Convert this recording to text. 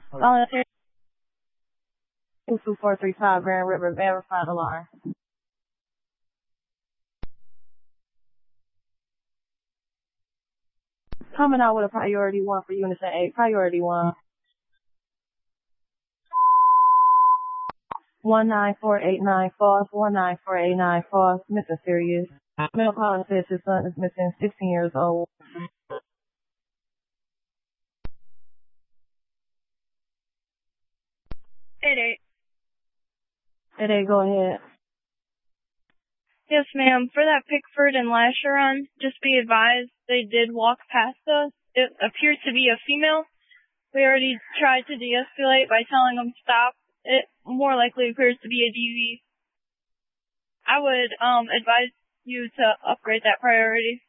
Volunteer 22435 Grand River, verify the line. Coming out with a priority 1 for Unison 8, priority 1. 194894, false, 194894, false, missing serious. Middle Collins says his son is missing, 16 years old. Eight. 8, go ahead. Yes, ma'am. For that Pickford and Lasher run, just be advised they did walk past us. It appears to be a female. We already tried to de-escalate by telling them stop. It more likely appears to be a DV. I would advise you to upgrade that priority.